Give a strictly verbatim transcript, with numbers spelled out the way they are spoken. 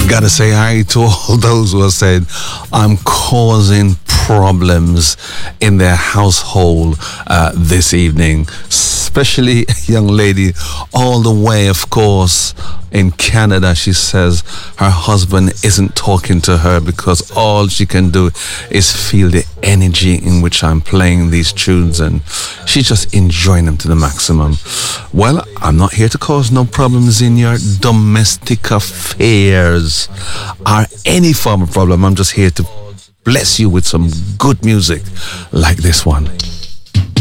Gotta say hi to all those who have said I'm causing problems in their household uh, this evening, especially a young lady all the way, of course, in Canada. She says her husband isn't talking to her because all she can do is feel the energy in which I'm playing these tunes, and she's just enjoying them to the maximum. Well, I'm not here to cause no problems in your domestic affairs or any form of problem. I'm just here to bless you with some good music like this one.